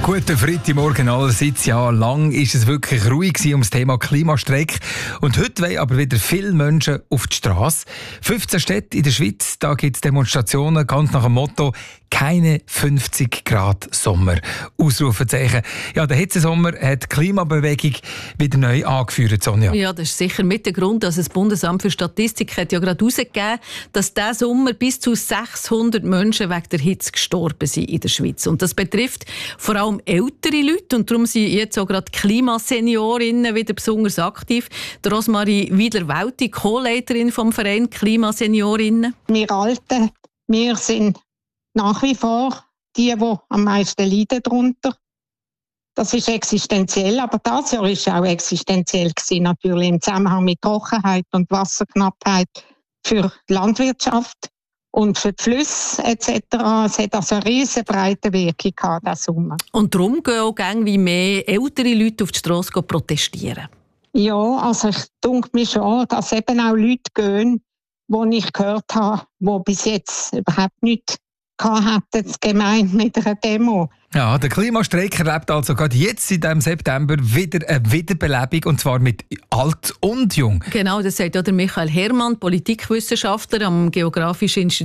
Guten Freitagmorgen allerseits. Ja, lang ist es wirklich ruhig um das Thema Klimastreik. Und heute wollen aber wieder viele Menschen auf die Straße. 15 Städte in der Schweiz, da gibt es Demonstrationen ganz nach dem Motto «Keine 50 Grad Sommer». Ausrufezeichen. Ja, der Hitzesommer hat die Klimabewegung wieder neu angeführt, Sonja. Ja, das ist sicher mit der Grund, dass das Bundesamt für Statistik hat ja gerade herausgegeben, dass diesen Sommer bis zu 600 Menschen wegen der Hitze gestorben sind in der Schweiz. Und das betrifft vor allem ältere Leute und darum sind jetzt auch gerade Klimaseniorinnen wieder besonders aktiv. Die Rosmarie Wiedler-Welti, Co-Leiterin vom Verein Klimaseniorinnen. Wir Alten, wir sind nach wie vor die am meisten leiden darunter. Das ist existenziell, aber das Jahr war auch existenziell gewesen, natürlich im Zusammenhang mit Trockenheit und Wasserknappheit für die Landwirtschaft und für die Flüsse etc. Es hat also eine riesen breite Wirkung gehabt, diesen Sommer. Und darum gehen auch wie mehr ältere Leute auf die Strasse protestieren. Ja, also ich denke mir schon, dass eben auch Leute gehen, die ich gehört habe, die bis jetzt überhaupt nichts hatten, gemeint mit einer Demo. Ja, der Klimastreik erlebt also gerade jetzt in diesem September wieder eine Wiederbelebung, und zwar mit alt und jung. Genau, das sagt ja der Michael Herrmann, Politikwissenschaftler am Geografischen Institut